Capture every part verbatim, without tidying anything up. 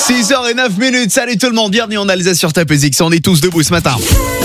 six heures zéro neuf minutes, salut tout le monde, bienvenue en Alsace sur Tape X, on est tous debout ce matin.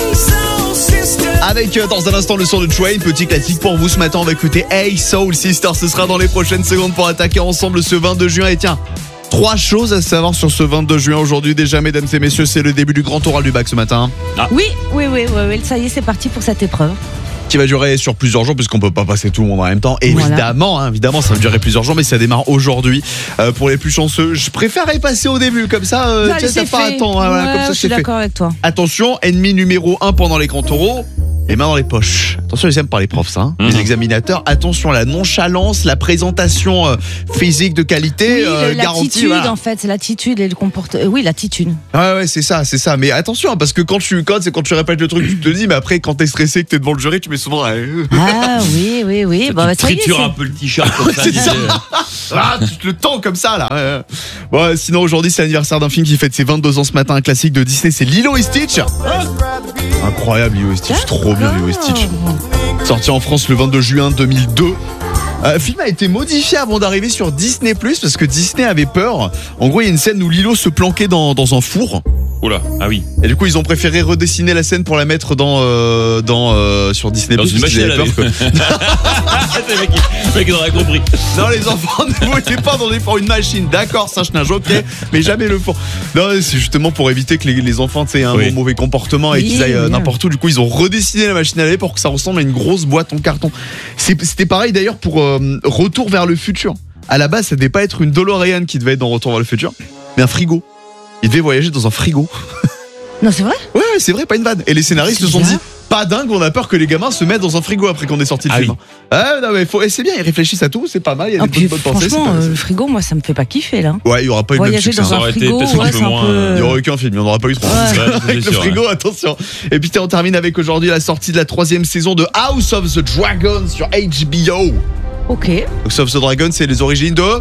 Avec euh, dans un instant le son de Train, petit classique pour vous ce matin, on va écouter Hey Soul Sister, ce sera dans les prochaines secondes pour attaquer ensemble ce vingt-deux juin. Et tiens, trois choses à savoir sur ce vingt-deux juin aujourd'hui déjà, mesdames et messieurs, c'est le début du grand oral du bac ce matin. Ah. Oui, oui, oui, oui, oui, ça y est, c'est parti pour cette épreuve. Qui va durer sur plusieurs jours puisqu'on peut pas passer tout le monde en même temps. Évidemment, voilà. hein, évidemment, ça va durer plusieurs jours, mais ça démarre aujourd'hui. Euh, pour les plus chanceux, je préférerais passer au début, comme ça, euh, Allez, tiens, t'as pas à attendre. Ouais, voilà, comme ça, je suis c'est d'accord fait. avec toi. Attention, ennemi numéro un pendant les grands oraux. Les mains dans les poches. Attention, ils aiment par les profs, ça, hein, mmh. les examinateurs. Attention, la nonchalance, la présentation euh, physique de qualité, oui, euh, garantie. L'attitude, voilà. en fait, c'est l'attitude et le comportement. Euh, oui, l'attitude. Ouais, ouais, c'est ça, c'est ça. Mais attention, parce que quand tu, quand, c'est quand tu répètes le truc, tu te le dis, mais après, quand t'es stressé, que t'es devant le jury, tu mets souvent. Euh, ah oui, oui, oui. Ça, bah, tu ça y est, tritures un peu le t-shirt comme ouais, ça. c'est ça. Ah, tu te le tends comme ça, là. Ouais. Bon, sinon, aujourd'hui, c'est l'anniversaire d'un film qui fête ses vingt-deux ans ce matin, un classique de Disney, c'est Lilo et Stitch. Incroyable, Lilo et Stitch, c'est trop bien, Lilo et Stitch. Sorti en France le vingt-deux juin deux mille deux. Euh, le film a été modifié avant d'arriver sur Disney plus, parce que Disney avait peur. En gros, il y a une scène où Lilo se planquait dans, dans un four. Oula, ah oui. Et du coup, ils ont préféré redessiner la scène pour la mettre dans, euh, dans euh, sur Disney dans plus. Une machine à laver. Que... le mec, le mec aurait compris. Non, les enfants ne voulaient pas dans les fours une machine. D'accord, Sache-Nage, ok, mais jamais le four. Non, c'est justement pour éviter que les, les enfants aient un oui. mauvais comportement et oui, qu'ils aillent euh, n'importe où. Du coup, ils ont redessiné la machine à laver pour que ça ressemble à une grosse boîte en carton. C'est, c'était pareil d'ailleurs pour euh, Retour vers le futur. À la base, ça devait pas être une DeLorean qui devait être dans Retour vers le futur, mais un frigo. Il devait voyager dans un frigo. Non, c'est vrai ? Ouais, ouais, c'est vrai, pas une vanne. Et les scénaristes se sont dit, pas dingue, on a peur que les gamins se mettent dans un frigo après qu'on ait sorti le ah film. Oui. Ah non, mais faut, et c'est bien, ils réfléchissent à tout, c'est pas mal, il y a ah, des bonnes, bonnes pensées. Franchement, euh, le frigo, moi, ça me fait pas kiffer, là. Ouais, il y aura pas eu voyager le même succès. dans un frigo, ouais, c'est un moins, peu... Il y aura aucun film, il n'y en aura pas eu trop. Ouais. Ouais, Avec le sûr, frigo, ouais. attention. Et puis on termine avec aujourd'hui la sortie de la troisième saison de House of the Dragon sur H B O. Ok. House of the Dragon, c'est les origines de...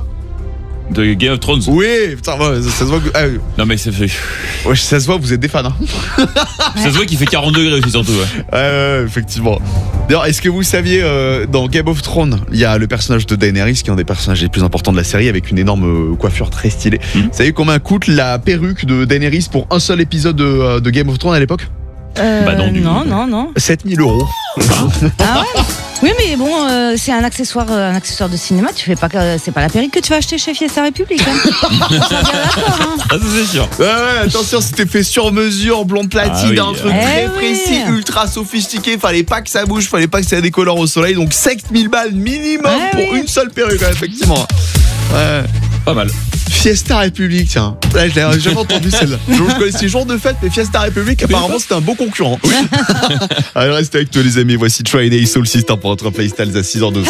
De Game of Thrones. Oui, putain, ouais, ça, ça se voit que... Ah, non mais ça fait... Ouais, ça se voit, vous êtes des fans, hein. Ça se voit qu'il fait quarante degrés aussi surtout. Ouais, ouais, ouais effectivement. D'ailleurs, est-ce que vous saviez, euh, dans Game of Thrones, il y a le personnage de Daenerys, qui est un des personnages les plus importants de la série, avec une énorme coiffure très stylée. Mmh. Vous savez combien coûte la perruque de Daenerys pour un seul épisode de, de Game of Thrones à l'époque ? euh, Bah non, du non, coup, non, non. sept mille euros. Ah ouais. Oui, mais bon, euh, c'est un accessoire, euh, un accessoire de cinéma. Tu fais pas, euh, c'est pas la perruque que tu vas acheter chez Fiesta République. Hein. D'accord, hein. Ah, c'est sûr. Ouais, ouais, attention, c'était fait sur mesure, blonde platine, ah oui. un truc eh très oui. précis, ultra sophistiqué. Fallait pas que ça bouge, fallait pas que ça décolore au soleil. Donc sept mille balles minimum eh pour oui. une seule perruque, effectivement. Ouais. Pas mal. Fiesta République, tiens. Là, je l'ai jamais entendu celle-là. Je connaissais jour de fête, mais Fiesta République, apparemment, c'était un beau concurrent. Oui. Allez, restez avec toi, les amis. Voici Try Day Soul Sister pour votre playlist à six heures douze.